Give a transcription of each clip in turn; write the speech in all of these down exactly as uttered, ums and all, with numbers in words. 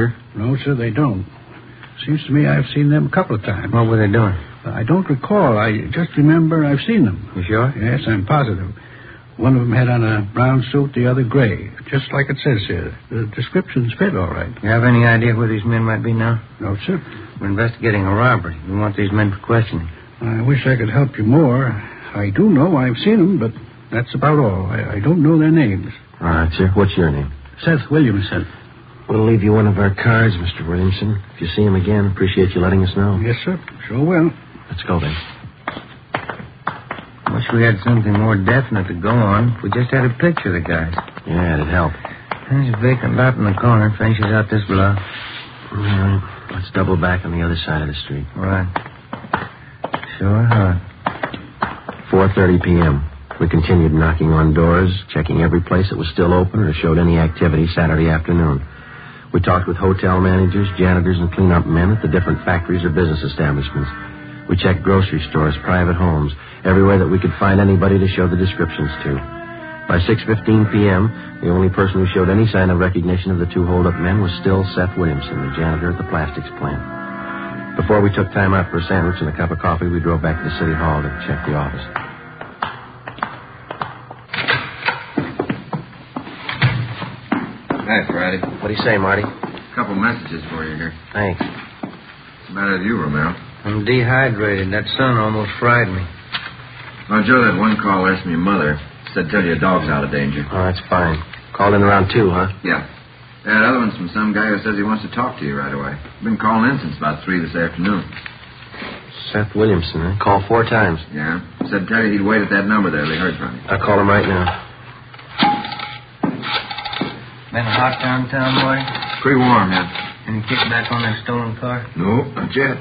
No, sir, they don't. Seems to me I've seen them a couple of times. What were they doing? I don't recall. I just remember I've seen them. You sure? Yes, I'm positive. One of them had on a brown suit, the other gray, just like it says here. The descriptions fit all right. You have any idea where these men might be now? No, sir. We're investigating a robbery. We want these men for questioning. I wish I could help you more. I do know I've seen them, but that's about all. I, I don't know their names. All right, sir. What's your name? Seth Williamson. We'll leave you one of our cards, Mister Williamson. If you see him again, appreciate you letting us know. Yes, sir. Sure will. Let's go, then. Wish we had something more definite to go on. If we just had a picture of the guys. Yeah, it'd help. There's a vacant lot in the corner. Finishes out this block. All right. Let's double back on the other side of the street. Right. Sure hot. four thirty p.m. We continued knocking on doors, checking every place that was still open or showed any activity Saturday afternoon. We talked with hotel managers, janitors, and clean-up men at the different factories or business establishments. We checked grocery stores, private homes, everywhere that we could find anybody to show the descriptions to. By six fifteen p.m., the only person who showed any sign of recognition of the two hold-up men was still Seth Williamson, the janitor at the plastics plant. Before we took time out for a sandwich and a cup of coffee, we drove back to the city hall to check the office. Hi, Friday. What do you say, Marty? A couple messages for you here. Thanks. What's the matter with you, Romero? I'm dehydrated. That sun almost fried me. Well, Joe, that one call asked me your mother. Said tell you your dog's out of danger. Oh, that's fine. Called in around two, huh? Yeah. That other one's from some guy who says he wants to talk to you right away. Been calling in since about three this afternoon. Seth Williamson, huh? Called four times. Yeah. Said tell you he'd wait at that number there. They heard from you. I'll call him right now. Been hot downtown, boy? Pretty warm, yeah. Any kickback on that stolen car? No, not yet.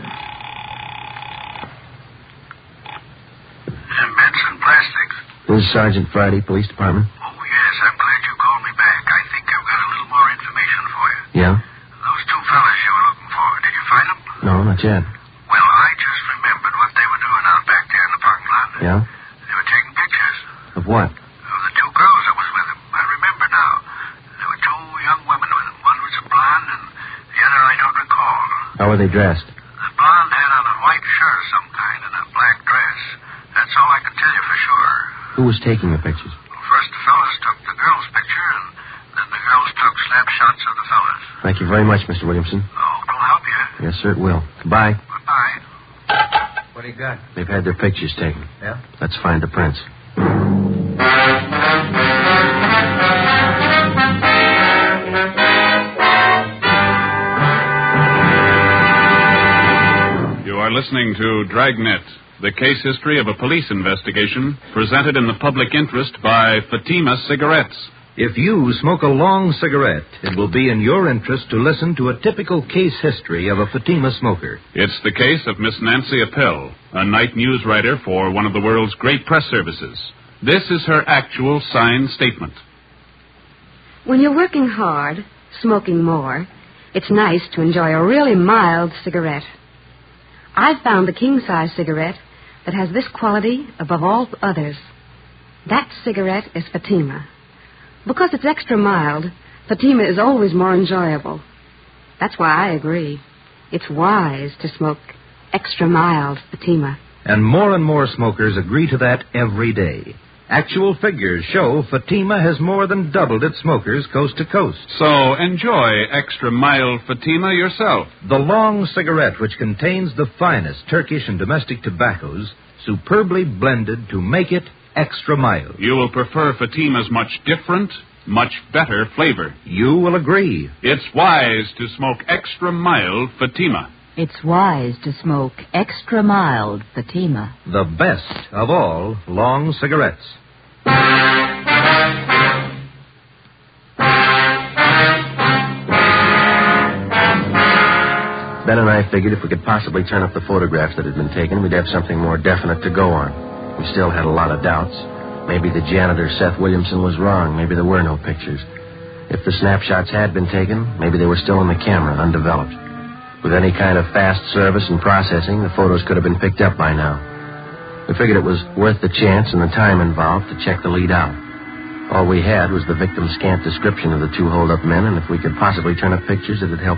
Benson Plastics. This is Sergeant Friday, Police Department. Oh, yes, I'm glad you called me back. I think I've got a little more information for you. Yeah? Those two fellas you were looking for, did you find them? No, not yet. Well, I just remembered what they were doing out back there in the parking lot. Yeah? They were taking pictures Of what? of the two girls that was with them. I remember now. There were two young women with them. One was a blonde, and the other I don't recall. How were they dressed? The blonde had on a white shirt of some kind and a black dress. That's all I can tell you for sure. Who was taking the pictures? Well, first the fellas took the girl's picture, and then the girls took snapshots of the fellas. Thank you very much, Mister Williamson. Oh, it'll help you. Yes, sir, it will. Goodbye. Goodbye. What do you got? They've had their pictures taken. Yeah? Let's find the prints. You are listening to Dragnet, the case history of a police investigation presented in the public interest by Fatima Cigarettes. If you smoke a long cigarette, it will be in your interest to listen to a typical case history of a Fatima smoker. It's the case of Miss Nancy Appel, a night news writer for one of the world's great press services. This is her actual signed statement. When you're working hard, smoking more, it's nice to enjoy a really mild cigarette. I've found the king-size cigarette that has this quality above all others. That cigarette is Fatima. Because it's extra mild, Fatima is always more enjoyable. That's why I agree. It's wise to smoke extra mild Fatima. And more and more smokers agree to that every day. Actual figures show Fatima has more than doubled its smokers coast to coast. So enjoy extra mild Fatima yourself. The long cigarette, which contains the finest Turkish and domestic tobaccos, superbly blended to make it extra mild. You will prefer Fatima's much different, much better flavor. You will agree. It's wise to smoke extra mild Fatima. It's wise to smoke extra mild Fatima. The best of all long cigarettes. Ben and I figured if we could possibly turn up the photographs that had been taken, we'd have something more definite to go on. We still had a lot of doubts. Maybe the janitor, Seth Williamson, was wrong. Maybe there were no pictures. If the snapshots had been taken, maybe they were still in the camera, undeveloped. With any kind of fast service and processing, the photos could have been picked up by now. We figured it was worth the chance and the time involved to check the lead out. All we had was the victim's scant description of the two hold-up men, and if we could possibly turn up pictures, it would help